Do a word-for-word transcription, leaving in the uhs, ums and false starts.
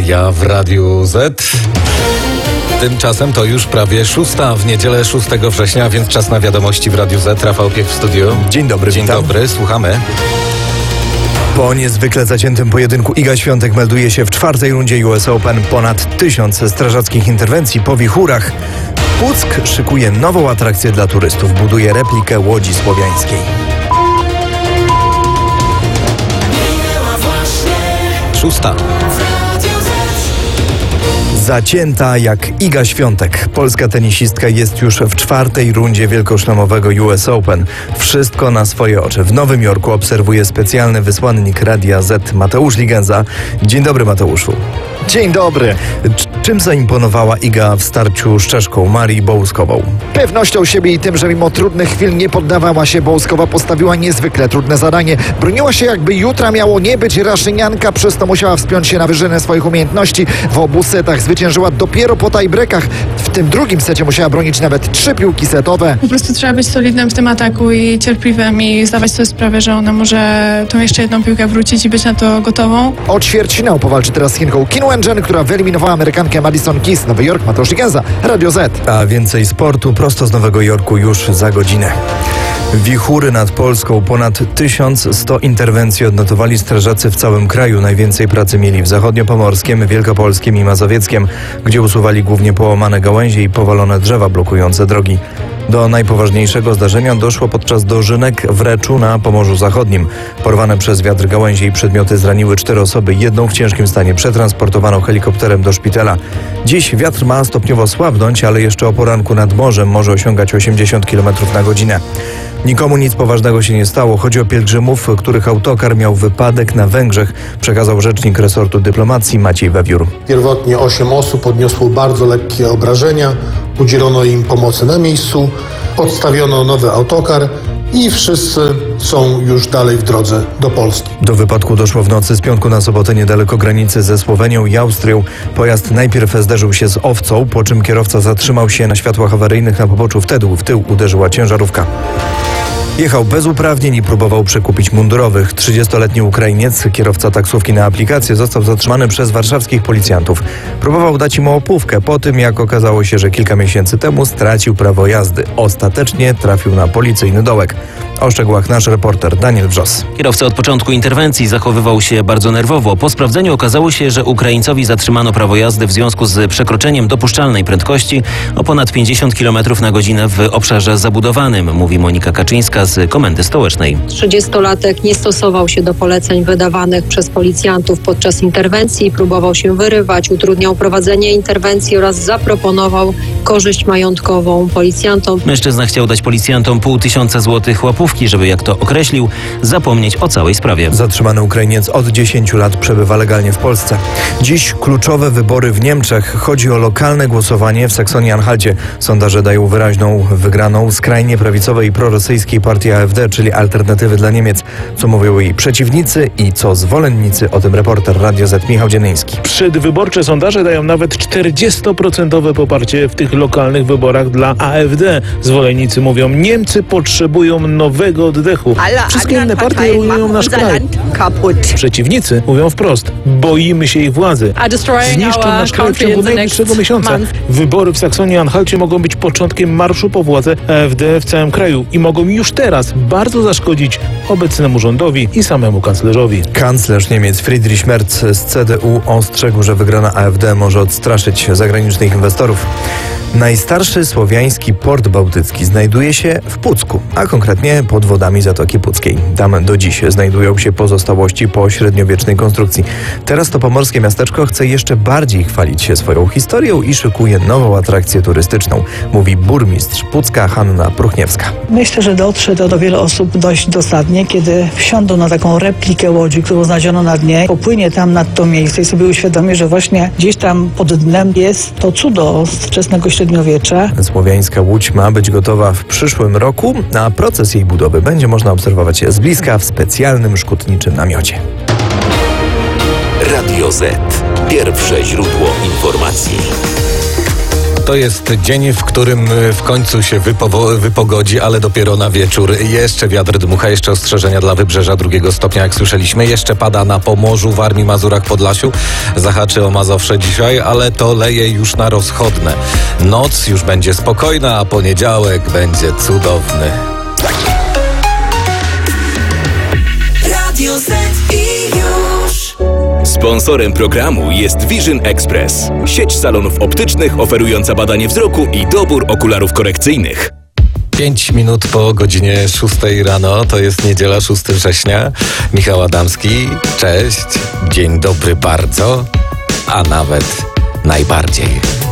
Feria w Radiu Z. Tymczasem to już prawie szósta w niedzielę szóstego września, więc czas na wiadomości w Radiu Z. Rafał Piech w studiu. Dzień dobry, Dzień witam. dobry, słuchamy. Po niezwykle zaciętym pojedynku Iga Świątek melduje się w czwartej rundzie U S Open. Ponad tysiąc strażackich interwencji po wichurach. Puck szykuje nową atrakcję dla turystów. Buduje replikę Łodzi Słowiańskiej. Szósta. Zacięta jak Iga Świątek. Polska tenisistka jest już w czwartej rundzie wielkoszlemowego U S Open. Wszystko na swoje oczy. W Nowym Jorku obserwuje specjalny wysłannik Radia Z Mateusz Ligenza. Dzień dobry, Mateuszu. Dzień dobry. Czym zaimponowała Iga w starciu z Czeszką Marii Bołuskową? Pewnością siebie i tym, że mimo trudnych chwil nie poddawała się. Bołuskowa postawiła niezwykle trudne zadanie. Broniła się, jakby jutra miało nie być. Raszynianka przez to musiała wspiąć się na wyżynę swoich umiejętności. W obu setach zwyciężyła dopiero po tiebreakach. W tym drugim secie musiała bronić nawet trzy piłki setowe. Po prostu trzeba być solidnym w tym ataku i cierpliwym i zdawać sobie sprawę, że ona może tą jeszcze jedną piłkę wrócić i być na to gotową. O ćwierćfinał powalczy teraz z Chinką Qin Wenchen, która wyeliminowała Amerykankę Madison Keys. Nowy Jork, Mateusz Ligenza, Radio Z. A więcej sportu prosto z Nowego Jorku już za godzinę. Wichury nad Polską. Ponad tysiąc sto interwencji odnotowali strażacy w całym kraju. Najwięcej pracy mieli w Zachodniopomorskiem, Wielkopolskim i Mazowieckiem, gdzie usuwali głównie połamane gałęzie i powalone drzewa blokujące drogi. Do najpoważniejszego zdarzenia doszło podczas dożynek w Reczu na Pomorzu Zachodnim. Porwane przez wiatr gałęzie i przedmioty zraniły cztery osoby. Jedną w ciężkim stanie przetransportowano helikopterem do szpitala. Dziś wiatr ma stopniowo słabnąć, ale jeszcze o poranku nad morzem może osiągać osiemdziesiąt kilometrów na godzinę. Nikomu nic poważnego się nie stało. Chodzi o pielgrzymów, których autokar miał wypadek na Węgrzech, przekazał rzecznik resortu dyplomacji Maciej Wewiór. Pierwotnie osiem osób odniosło bardzo lekkie obrażenia, udzielono im pomocy na miejscu, podstawiono nowy autokar i wszyscy są już dalej w drodze do Polski. Do wypadku doszło w nocy z piątku na sobotę niedaleko granicy ze Słowenią i Austrią. Pojazd najpierw zderzył się z owcą, po czym kierowca zatrzymał się na światłach awaryjnych na poboczu. Wtedy w tył uderzyła ciężarówka. Jechał bez uprawnień i próbował przekupić mundurowych. trzydziestoletni Ukrainiec, kierowca taksówki na aplikację, został zatrzymany przez warszawskich policjantów. Próbował dać im łapówkę po tym, jak okazało się, że kilka miesięcy temu stracił prawo jazdy. Ostatecznie trafił na policyjny dołek. O szczegółach nasz reporter Daniel Wrzos. Kierowca od początku interwencji zachowywał się bardzo nerwowo. Po sprawdzeniu okazało się, że Ukraińcowi zatrzymano prawo jazdy w związku z przekroczeniem dopuszczalnej prędkości o ponad pięćdziesiąt kilometrów na godzinę w obszarze zabudowanym, mówi Monika Kaczyńska z Komendy Stołecznej. trzydziestolatek nie stosował się do poleceń wydawanych przez policjantów podczas interwencji, próbował się wyrywać, utrudniał prowadzenie interwencji oraz zaproponował korzyść majątkową policjantom. Mężczyzna chciał dać policjantom pół tysiąca złotych łapówki, żeby, jak to określił, zapomnieć o całej sprawie. Zatrzymany Ukrainiec od dziesięciu lat przebywa legalnie w Polsce. Dziś kluczowe wybory w Niemczech. Chodzi o lokalne głosowanie w Saksonii-Anhalcie. Sondaże dają wyraźną wygraną skrajnie prawicowej i prorosyjskiej partii A F D, czyli Alternatywy dla Niemiec. Co mówią jej przeciwnicy i co zwolennicy, o tym reporter Radio Z Michał Dziennyński. Przedwyborcze sondaże dają nawet czterdziestoprocentowe poparcie w tych lokalnych wyborach dla A F D. Zwolennicy mówią, Niemcy potrzebują nowego oddechu. Wszystkie inne partie rujnują nasz kraj. Przeciwnicy mówią wprost, boimy się ich władzy. Zniszczą nasz kraj w ciągu najbliższego miesiąca. Wybory w Saksonii-Anhalcie mogą być początkiem marszu po władzę A F D w całym kraju i mogą już teraz bardzo zaszkodzić obecnemu rządowi i samemu kanclerzowi. Kanclerz Niemiec Friedrich Merz z C D U ostrzegł, że wygrana A F D może odstraszyć zagranicznych inwestorów. Najstarszy słowiański port bałtycki znajduje się w Pucku, a konkretnie pod wodami Zatoki Puckiej. Tam do dziś znajdują się pozostałości po średniowiecznej konstrukcji. Teraz to pomorskie miasteczko chce jeszcze bardziej chwalić się swoją historią i szykuje nową atrakcję turystyczną, mówi burmistrz Pucka Hanna Pruchniewska. Myślę, że dotrze to do wielu osób dość dosadnie, kiedy wsiądą na taką replikę łodzi, którą znaleziono na dnie, popłynie tam nad to miejsce i sobie uświadomi, że właśnie gdzieś tam pod dnem jest to cudo z wczesnego średniowiecza. Słowiańska łódź ma być gotowa w przyszłym roku, a proces jej budowy będzie można obserwować z bliska w specjalnym szkutniczym namiocie. Radio Z. Pierwsze źródło informacji. To jest dzień, w którym w końcu się wypowo- wypogodzi, ale dopiero na wieczór. Jeszcze wiatr dmucha, jeszcze ostrzeżenia dla wybrzeża drugiego stopnia, jak słyszeliśmy. Jeszcze pada na Pomorzu, Warmii, Mazurach, Podlasiu. Zahaczy o Mazowsze dzisiaj, ale to leje już na rozchodne. Noc już będzie spokojna, a poniedziałek będzie cudowny. Radio Z i już. Sponsorem programu jest Vision Express, sieć salonów optycznych oferująca badanie wzroku i dobór okularów korekcyjnych. Pięć minut po godzinie szóstej rano, to jest niedziela szóstego września. Michał Adamski, cześć, dzień dobry bardzo, a nawet najbardziej.